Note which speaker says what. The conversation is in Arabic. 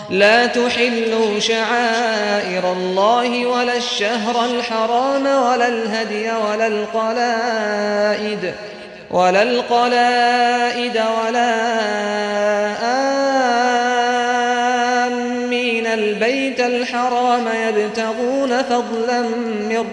Speaker 1: لا تحلوا شعائر الله ولا الشهر الحرام ولا الهدي ولا القلائد ولا آمين البيت الحرام يبتغون فضلا من